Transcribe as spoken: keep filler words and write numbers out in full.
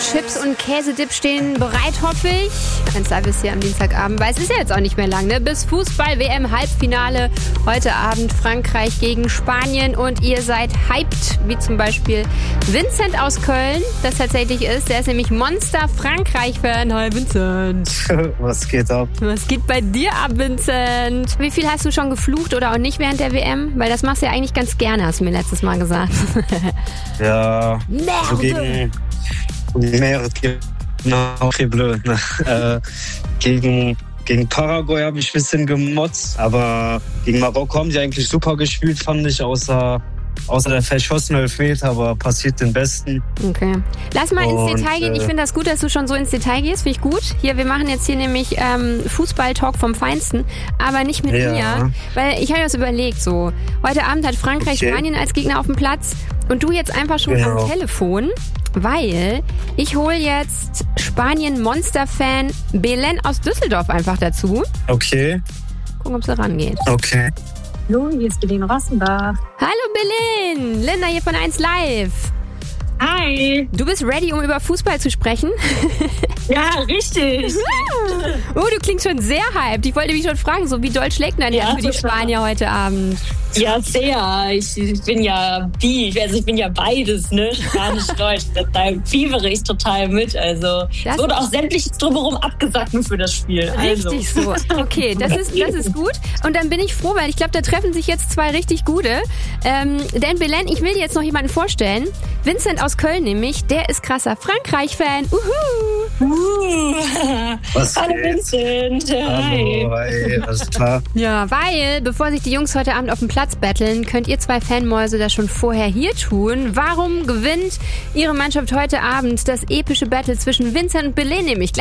Chips und Käsedip stehen bereit, hoffe ich. Ein Service hier am Dienstagabend, weil es ist ja jetzt auch nicht mehr lang, ne? Bis Fußball-W M-Halbfinale. Heute Abend Frankreich gegen Spanien und ihr seid hyped, wie zum Beispiel Vincent aus Köln, das tatsächlich ist. Der ist nämlich Monster-Frankreich-Fan. Hi Vincent. Was geht ab? Was geht bei dir ab, Vincent? Wie viel hast du schon geflucht oder auch nicht während der W M? Weil das machst du ja eigentlich ganz gerne, hast du mir letztes Mal gesagt. Ja, so gegen... Merde, genau, okay, blöd. Ne? äh, gegen, gegen Paraguay habe ich ein bisschen gemotzt, aber gegen Marokko haben die eigentlich super gespielt, fand ich, außer, außer der verschossene Elfmeter, aber passiert den Besten. Okay. Lass mal ins Und, Detail gehen. Ich äh, finde das gut, dass du schon so ins Detail gehst. Finde ich gut. Hier, wir machen jetzt hier nämlich ähm, Fußball-Talk vom Feinsten, aber nicht mit Ja. mir, weil ich habe mir das überlegt so. Heute Abend hat Frankreich Okay. Spanien als Gegner auf dem Platz und du jetzt einfach schon Genau. am Telefon, weil ich hole jetzt Spanien-Monster-Fan Belen aus Düsseldorf einfach dazu. Okay, Gucken, ob sie rangeht. okay. Hallo, hier ist Belen Rossenbach. Hallo Belen, Linda hier von eins Live. Hi. Du bist ready, um über Fußball zu sprechen? Ja, richtig. Oh, du klingst schon sehr hyped. Ich wollte mich schon fragen, so wie doll schlägt dein Ja, Herz für die total. Spanier heute Abend? Ja, sehr. Ich, ich bin ja bi, also ich bin ja beides, ne? Spanisch-Deutsch. Da fiebere ich total mit. Also Das es wurde auch sämtliches drumherum abgesagt nur für das Spiel. Also. Richtig so. Okay, das ist, das ist gut. Und dann bin ich froh, weil ich glaube, da treffen sich jetzt zwei richtig gute. Ähm, denn Belen, ich will dir jetzt noch jemanden vorstellen. Vincent aus Köln nämlich, der ist krasser Frankreich-Fan. Uhu. Uh. Was Hallo geht? Vincent. Hi. Hallo, ey, alles klar. Ja, weil, bevor sich die Jungs heute Abend auf dem Platz battlen, könnt ihr zwei Fanmäuse das schon vorher hier tun. Warum gewinnt ihre Mannschaft heute Abend das epische Battle zwischen Vincent und Belen nämlich? Gleich